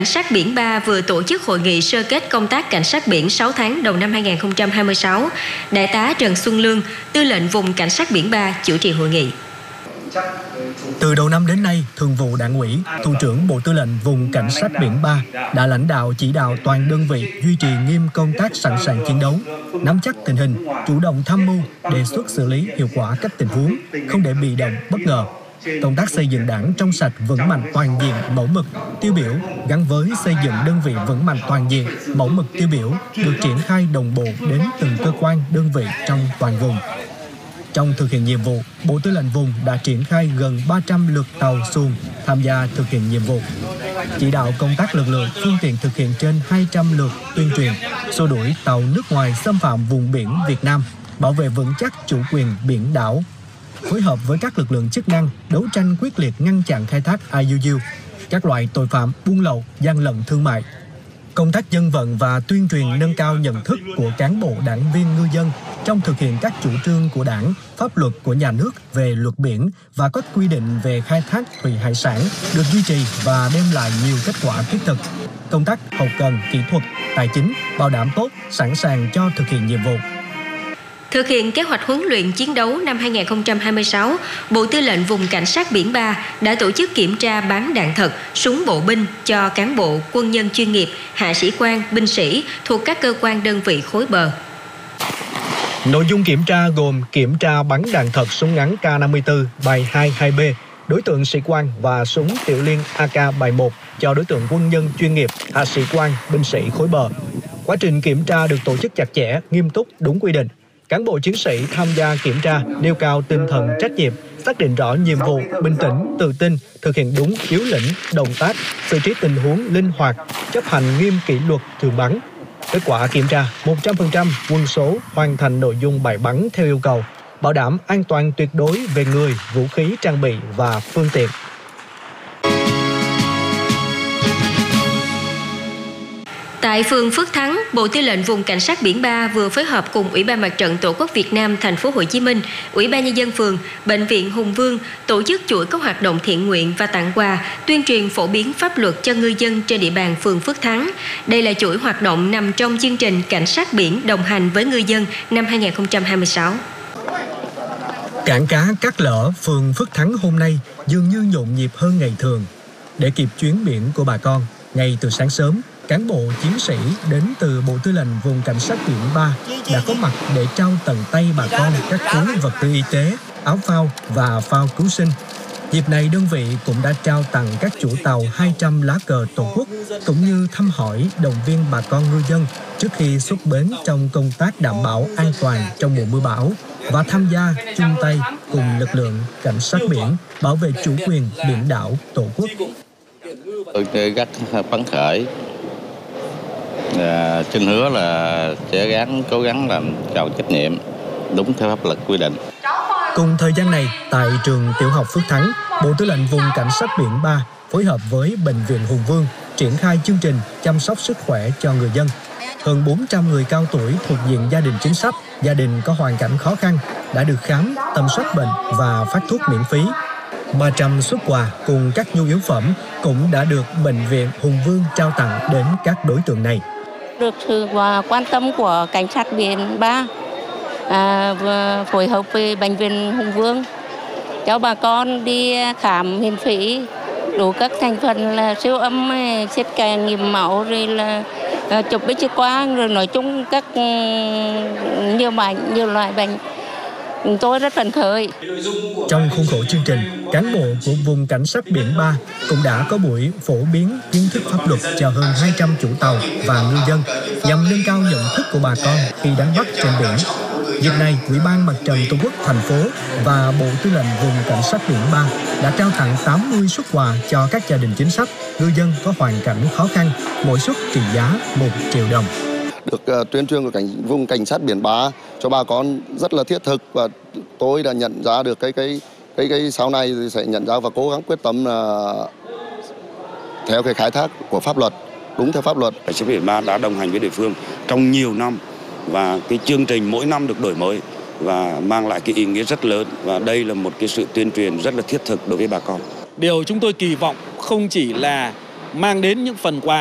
Cảnh sát biển 3 vừa tổ chức hội nghị sơ kết công tác cảnh sát biển 6 tháng đầu năm 2026. Đại tá Trần Xuân Lương, Tư lệnh vùng Cảnh sát biển 3 chủ trì hội nghị. Từ đầu năm đến nay, Thường vụ Đảng ủy, Thủ trưởng Bộ Tư lệnh vùng Cảnh sát biển 3 đã lãnh đạo chỉ đạo toàn đơn vị duy trì nghiêm công tác sẵn sàng chiến đấu, nắm chắc tình hình, chủ động tham mưu, đề xuất xử lý hiệu quả các tình huống, không để bị động, bất ngờ. Công tác xây dựng Đảng trong sạch, vững mạnh, toàn diện, mẫu mực, tiêu biểu gắn với xây dựng đơn vị vững mạnh, toàn diện, mẫu mực, tiêu biểu được triển khai đồng bộ đến từng cơ quan, đơn vị trong toàn vùng. Trong thực hiện nhiệm vụ, Bộ Tư lệnh vùng đã triển khai gần 300 lượt tàu xuồng tham gia thực hiện nhiệm vụ. Chỉ đạo công tác lực lượng, phương tiện thực hiện trên 200 lượt tuyên truyền, xua đuổi tàu nước ngoài xâm phạm vùng biển Việt Nam, bảo vệ vững chắc chủ quyền biển đảo. Phối hợp với các lực lượng chức năng, đấu tranh quyết liệt ngăn chặn khai thác IUU, các loại tội phạm buôn lậu, gian lận thương mại. Công tác dân vận và tuyên truyền nâng cao nhận thức của cán bộ đảng viên ngư dân trong thực hiện các chủ trương của Đảng, pháp luật của nhà nước về luật biển và các quy định về khai thác thủy hải sản được duy trì và đem lại nhiều kết quả thiết thực. Công tác hậu cần, kỹ thuật, tài chính bảo đảm tốt, sẵn sàng cho thực hiện nhiệm vụ. Thực hiện kế hoạch huấn luyện chiến đấu năm 2026, Bộ Tư lệnh vùng Cảnh sát biển 3 đã tổ chức kiểm tra bắn đạn thật, súng bộ binh cho cán bộ, quân nhân chuyên nghiệp, hạ sĩ quan, binh sĩ thuộc các cơ quan đơn vị khối bờ. Nội dung kiểm tra gồm kiểm tra bắn đạn thật súng ngắn K54 bài 22B, đối tượng sĩ quan và súng tiểu liên AK bài 1 cho đối tượng quân nhân chuyên nghiệp, hạ sĩ quan, binh sĩ khối bờ. Quá trình kiểm tra được tổ chức chặt chẽ, nghiêm túc, đúng quy định. Cán bộ chiến sĩ tham gia kiểm tra nêu cao tinh thần trách nhiệm, xác định rõ nhiệm vụ, bình tĩnh, tự tin, thực hiện đúng yếu lĩnh, động tác, xử trí tình huống linh hoạt, chấp hành nghiêm kỷ luật thường bắn. Kết quả kiểm tra, 100% quân số hoàn thành nội dung bài bắn theo yêu cầu, bảo đảm an toàn tuyệt đối về người, vũ khí, trang bị và phương tiện. Tại phường Phước Thắng, Bộ Tư lệnh vùng Cảnh sát biển 3 vừa phối hợp cùng Ủy ban Mặt trận Tổ quốc Việt Nam thành phố Hồ Chí Minh, Ủy ban nhân dân phường, Bệnh viện Hùng Vương tổ chức chuỗi các hoạt động thiện nguyện và tặng quà, tuyên truyền phổ biến pháp luật cho ngư dân trên địa bàn phường Phước Thắng. Đây là chuỗi hoạt động nằm trong chương trình Cảnh sát biển đồng hành với ngư dân năm 2026. Cảng cá Cát Lở, phường Phước Thắng hôm nay dường như nhộn nhịp hơn ngày thường. Để kịp chuyến biển của bà con, ngay từ sáng sớm, cán bộ chiến sĩ đến từ Bộ Tư lệnh vùng Cảnh sát biển 3 đã có mặt để trao tận tay bà con các túi vật tư y tế, áo phao và phao cứu sinh. Dịp này đơn vị cũng đã trao tặng các chủ tàu 200 lá cờ Tổ quốc, cũng như thăm hỏi, động viên bà con ngư dân trước khi xuất bến trong công tác đảm bảo an toàn trong mùa mưa bão và tham gia chung tay cùng lực lượng cảnh sát biển bảo vệ chủ quyền biển đảo Tổ quốc. Tôi rất phấn khởi. Xin hứa là sẽ cố gắng làm tròn trách nhiệm đúng theo pháp luật quy định. Cùng thời gian này, tại trường tiểu học Phước Thắng, Bộ Tư lệnh vùng Cảnh sát biển 3 phối hợp với Bệnh viện Hùng Vương triển khai chương trình chăm sóc sức khỏe cho người dân. Hơn 400 người cao tuổi thuộc diện gia đình chính sách, gia đình có hoàn cảnh khó khăn đã được khám, tầm soát bệnh và phát thuốc miễn phí. 300 suất quà cùng các nhu yếu phẩm cũng đã được Bệnh viện Hùng Vương trao tặng đến các đối tượng này. Được sự quan tâm của Cảnh sát biển 3 phối hợp với Bệnh viện Hùng Vương cho bà con đi khám miễn phí đủ các thành phần là siêu âm, xét nghiệm máu, rồi là chụp X-quang, rồi nói chung các nhiều loại bệnh. Tôi rất phấn khởi. Trong khuôn khổ chương trình, cán bộ của vùng Cảnh sát biển 3 cũng đã có buổi phổ biến kiến thức pháp luật cho hơn 200 chủ tàu và ngư dân nhằm nâng cao nhận thức của bà con khi đánh bắt trên biển. Dịp này, Ủy ban Mặt trận Tổ quốc thành phố và Bộ Tư lệnh vùng Cảnh sát biển 3 đã trao tặng 80 suất quà cho các gia đình chính sách, ngư dân có hoàn cảnh khó khăn, mỗi suất trị giá 1 triệu đồng. Được tuyên truyền của vùng Cảnh sát biển 3 cho bà con rất là thiết thực, và tôi đã nhận ra được cái sau này thì sẽ nhận ra và cố gắng quyết tâm theo cái khai thác của pháp luật, đúng theo pháp luật. Cảnh sát biển 3 đã đồng hành với địa phương trong nhiều năm, và cái chương trình mỗi năm được đổi mới và mang lại cái ý nghĩa rất lớn, và đây là một cái sự tuyên truyền rất là thiết thực đối với bà con. Điều chúng tôi kỳ vọng không chỉ là mang đến những phần quà